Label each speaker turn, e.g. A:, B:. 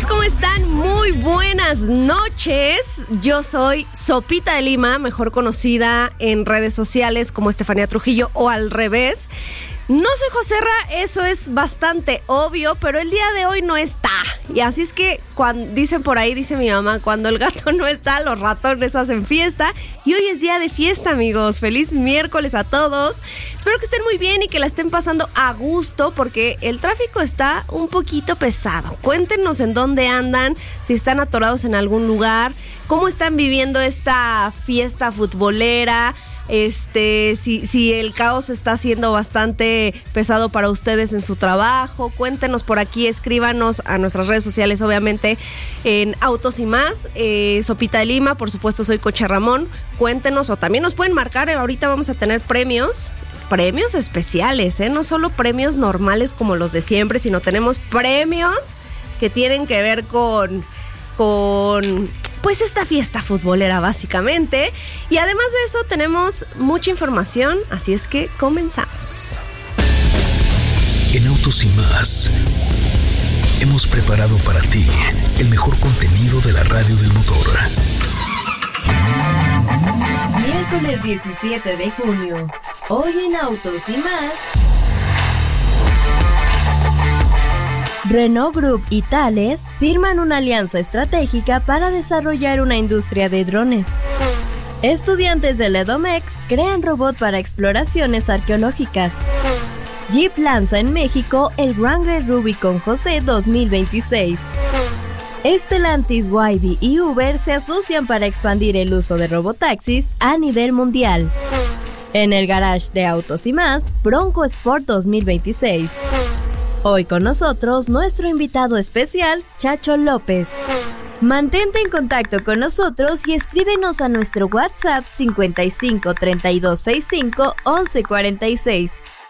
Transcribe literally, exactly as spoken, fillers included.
A: ¿cómo están? Muy buenas noches. Yo soy Sopita de Lima, mejor conocida en redes sociales como Estefanía Trujillo o al revés. No soy Joserra, eso es bastante obvio, pero el día de hoy no está. Y así es que cuando dicen por ahí, dice mi mamá, cuando el gato no está, los ratones hacen fiesta. Y hoy es día de fiesta, amigos. Feliz miércoles a todos. Espero que estén muy bien y que la estén pasando a gusto, porque el tráfico está un poquito pesado. Cuéntenos en dónde andan, si están atorados en algún lugar, cómo están viviendo esta fiesta futbolera. Este, si, si el caos está siendo bastante pesado para ustedes en su trabajo, cuéntenos por aquí, escríbanos a nuestras redes sociales, obviamente en Autos y Más, eh, Sopita de Lima, por supuesto soy Coche Ramón, cuéntenos o también nos pueden marcar, ahorita vamos a tener premios, premios especiales, ¿eh? No solo premios normales como los de siempre, sino tenemos premios que tienen que ver con, con... pues esta fiesta futbolera básicamente. Y además de eso tenemos mucha información, así es que comenzamos.
B: En Autos y Más hemos preparado para ti el mejor contenido de la radio del motor.
C: Miércoles diecisiete de junio, hoy en Autos y Más. Renault Group y Thales firman una alianza estratégica para desarrollar una industria de drones. Estudiantes del Edomex crean robot para exploraciones arqueológicas. Jeep lanza en México el Wrangler Rubicon José dos mil veintiséis. Stellantis, Wayve y Uber se asocian para expandir el uso de robotaxis a nivel mundial. En el garage de Autos y Más, Bronco Sport dos mil veintiséis. Hoy con nosotros nuestro invitado especial, Chacho López. Mantente en contacto con nosotros y escríbenos a nuestro WhatsApp cincuenta y cinco, treinta y dos, sesenta y cinco, once cuarenta y seis.